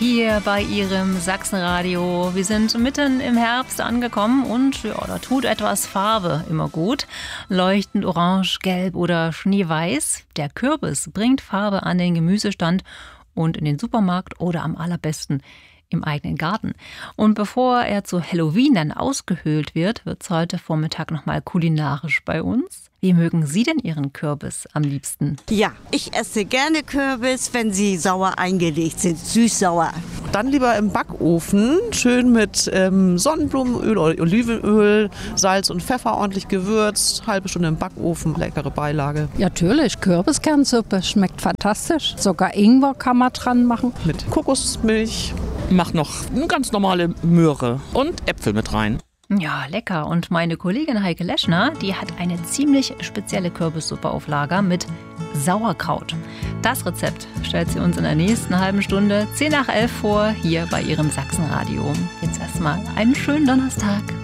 hier bei Ihrem Sachsenradio. Wir sind mitten im Herbst angekommen und ja, da tut etwas Farbe immer gut. Leuchtend orange, gelb oder schneeweiß. Der Kürbis bringt Farbe an den Gemüsestand und in den Supermarkt oder am allerbesten im eigenen Garten. Und bevor er zu Halloween dann ausgehöhlt wird, wird es heute Vormittag nochmal kulinarisch bei uns. Wie mögen Sie denn Ihren Kürbis am liebsten? Ja, ich esse gerne Kürbis, wenn sie sauer eingelegt sind, süß-sauer. Dann lieber im Backofen, schön mit Sonnenblumenöl oder Olivenöl, Salz und Pfeffer ordentlich gewürzt, halbe Stunde im Backofen, leckere Beilage. Ja, natürlich, Kürbiskernsuppe schmeckt fantastisch. Sogar Ingwer kann man dran machen. Mit Kokosmilch. Mach noch eine ganz normale Möhre und Äpfel mit rein. Ja, lecker. Und meine Kollegin Heike Leschner, die hat eine ziemlich spezielle Kürbissuppe auf Lager mit Sauerkraut. Das Rezept stellt sie uns in der nächsten halben Stunde 10 nach 11 vor, hier bei Ihrem Sachsenradio. Jetzt erstmal einen schönen Donnerstag.